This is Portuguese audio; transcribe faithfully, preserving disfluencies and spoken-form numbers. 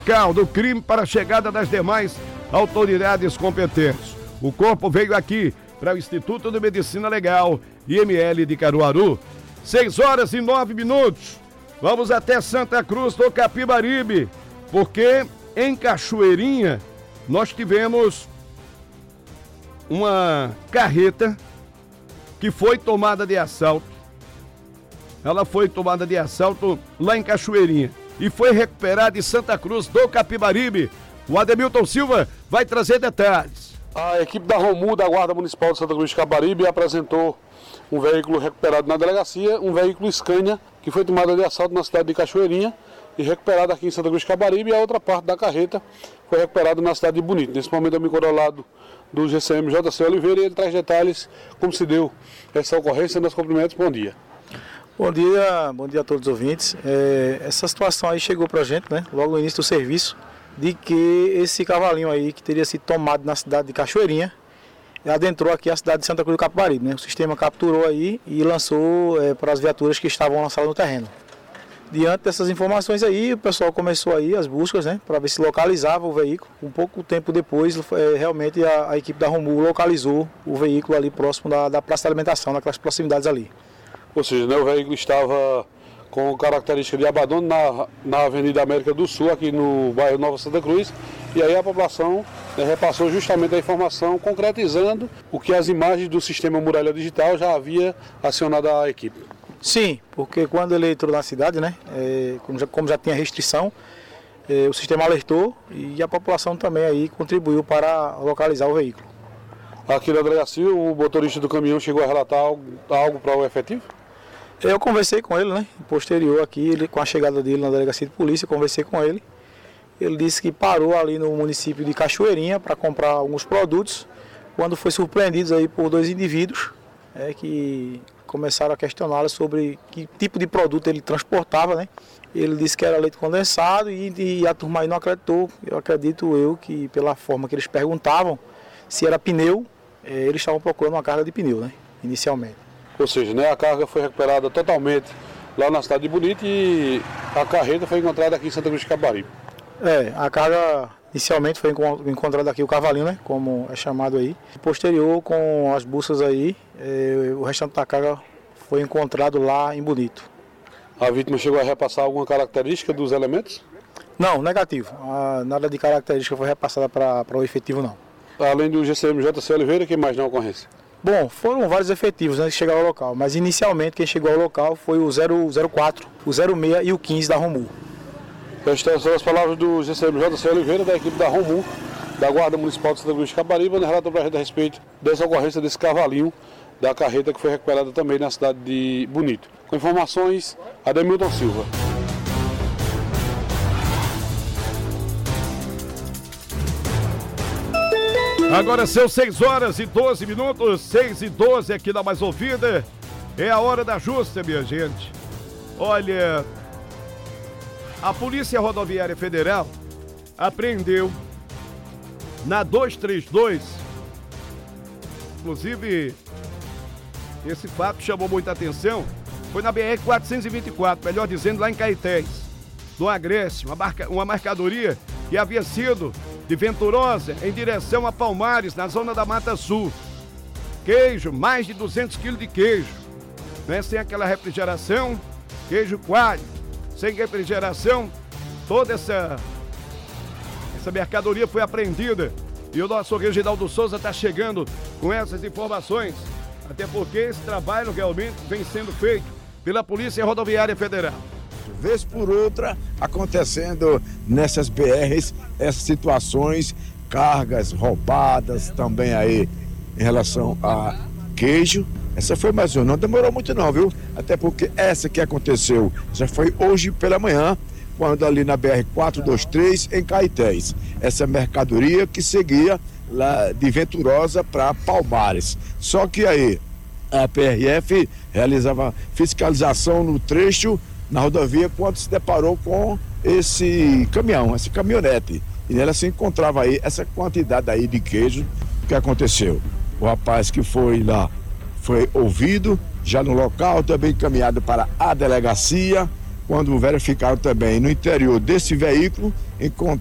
local do crime para a chegada das demais autoridades competentes. O corpo veio aqui para o Instituto de Medicina Legal, I M L de Caruaru. seis horas e nove minutos. Vamos até Santa Cruz do Capibaribe, porque em Cachoeirinha nós tivemos uma carreta que foi tomada de assalto. Ela foi tomada de assalto lá em Cachoeirinha e foi recuperada em Santa Cruz do Capibaribe. O Ademilton Silva vai trazer detalhes. A equipe da Romu, da Guarda Municipal de Santa Cruz do Capibaribe, apresentou um veículo recuperado na delegacia, um veículo Scania, que foi tomado de assalto na cidade de Cachoeirinha e recuperado aqui em Santa Cruz do Capibaribe, e a outra parte da carreta foi recuperada na cidade de Bonito. Nesse momento eu me encontro ao lado do G C M J C Oliveira e ele traz detalhes como se deu essa ocorrência. Nos cumprimentos, bom dia. Bom dia, bom dia a todos os ouvintes. É, essa situação aí chegou pra gente, né, logo no início do serviço, de que esse cavalinho aí que teria sido tomado na cidade de Cachoeirinha adentrou aqui a cidade de Santa Cruz do Capibaribe, né? O sistema capturou aí e lançou é, para as viaturas que estavam lançadas no terreno. Diante dessas informações aí, o pessoal começou aí as buscas, né, para ver se localizava o veículo. Um pouco tempo depois, é, realmente a, a equipe da Romu localizou o veículo ali próximo da, da praça de alimentação, naquelas proximidades ali. Ou seja, né, o veículo estava com característica de abandono na, na Avenida América do Sul, aqui no bairro Nova Santa Cruz, e aí a população, né, repassou justamente a informação, concretizando o que as imagens do sistema Muralha Digital já havia acionado a equipe. Sim, porque quando ele entrou na cidade, né, é, como, já, como já tinha restrição, é, o sistema alertou e a população também aí contribuiu para localizar o veículo. Aqui na delegacia, o motorista do caminhão chegou a relatar algo, algo para o efetivo? Eu conversei com ele, né? Posterior aqui, ele, com a chegada dele na delegacia de polícia, conversei com ele. Ele disse que parou ali no município de Cachoeirinha para comprar alguns produtos, quando foi surpreendido aí por dois indivíduos, é, que começaram a questioná-lo sobre que tipo de produto ele transportava, né? Ele disse que era leite condensado e, e a turma aí não acreditou. Eu acredito eu que pela forma que eles perguntavam se era pneu, é, eles estavam procurando uma carga de pneu, né? Inicialmente. Ou seja, né, a carga foi recuperada totalmente lá na cidade de Bonito e a carreta foi encontrada aqui em Santa Cruz do Capibaribe. É, a carga inicialmente foi encontrada aqui, o cavalinho, né, como é chamado aí. Posterior, com as buscas aí, é, o restante da carga foi encontrado lá em Bonito. A vítima chegou a repassar alguma característica dos elementos? Não, negativo. Ah, nada de característica foi repassada para o efetivo, não. Além do G C M J C Oliveira, quem mais na ocorrência? Bom, foram vários efetivos, né, que chegaram ao local, mas inicialmente quem chegou ao local foi o zero zero quatro, o zero seis e o quinze da Romu. Estas são as palavras do G C M J C Oliveira, da equipe da Romu, da Guarda Municipal de Santa Cruz do Capibaribe, onde relata para a gente a respeito dessa ocorrência desse cavalinho da carreta que foi recuperada também na cidade de Bonito. Com informações, Ademilton Silva. Agora são seis horas e doze minutos, seis e doze aqui na Mais Ouvida. É a hora da justa, minha gente. Olha, a Polícia Rodoviária Federal apreendeu na duzentos e trinta e dois, inclusive esse fato chamou muita atenção, foi na B R quatrocentos e vinte e quatro, melhor dizendo, lá em Caetés, do Agreste, uma, marca, uma mercadoria que havia sido de Venturosa em direção a Palmares, na zona da Mata Sul. Queijo, mais de duzentos quilos de queijo, né? Sem aquela refrigeração, queijo coalho, sem refrigeração, toda essa, essa mercadoria foi apreendida. E o nosso Reginaldo Souza está chegando com essas informações, até porque esse trabalho realmente vem sendo feito pela Polícia Rodoviária Federal. Vez por outra, acontecendo nessas B Rs, essas situações, cargas roubadas também aí em relação a queijo. Essa foi mais uma, não demorou muito não, viu? Até porque essa que aconteceu já foi hoje pela manhã, quando ali na B R quatrocentos e vinte e três, em Caetés. Essa mercadoria que seguia lá de Venturosa para Palmares. Só que aí a P R F realizava fiscalização no trecho na rodovia quando se deparou com esse caminhão, essa caminhonete. E nela se encontrava aí essa quantidade aí de queijo. O que aconteceu? O rapaz que foi lá foi ouvido, já no local, também encaminhado para a delegacia. quando verificaram também no interior desse veículo, encontraram